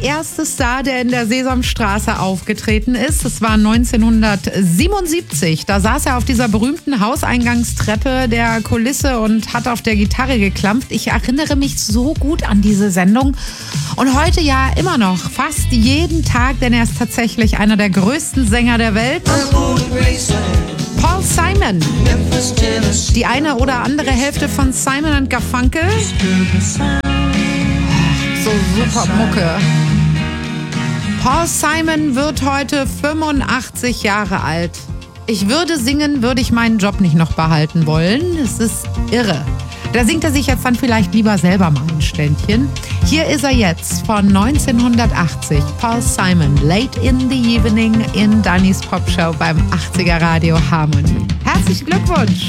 erste Star, der in der Sesamstraße aufgetreten ist. Das war 1977. Da saß er auf dieser berühmten Hauseingangstreppe der Kulisse und hat auf der Gitarre geklampft. Ich erinnere mich so gut an diese Sendung. Und heute ja immer noch, fast jeden Tag, denn er ist tatsächlich einer der größten Sänger der Welt. Paul Simon. Die eine oder andere Hälfte von Simon & Garfunkel. So super Mucke. Paul Simon wird heute 85 Jahre alt. Ich würde singen, würde ich meinen Job nicht noch behalten wollen. Es ist irre. Da singt er sich jetzt dann vielleicht lieber selber mal ein Ständchen. Hier ist er jetzt von 1980. Paul Simon, Late in the Evening in Dannys Popshow beim 80er Radio Harmony. Herzlichen Glückwunsch!